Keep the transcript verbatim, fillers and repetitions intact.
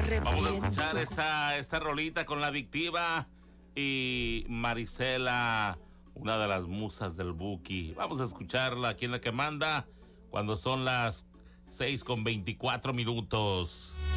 Vamos a escuchar esta, esta rolita con La Adictiva y Marisela, una de las musas del Buki. Vamos a escucharla aquí en La que manda cuando son las seis con veinticuatro minutos.